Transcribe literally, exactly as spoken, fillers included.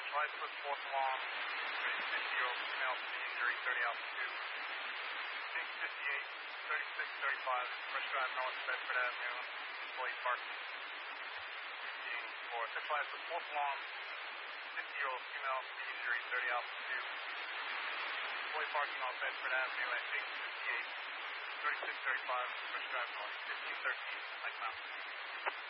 Lights with fourth alarm, fifty-year-old female to the injury, thirty altitude. Pink fifty-eight, thirty-six thirty-five, Fresh Drive North, Bedford Avenue, employee parking. For six lights with fourth alarm, fifty-year-old female to the injury, thirty altitude. Employee parking on Bedford Avenue at Pink fifty-eight, thirty-six thirty-five, Fresh Drive North, fifteen thirteen, Lake Mountain.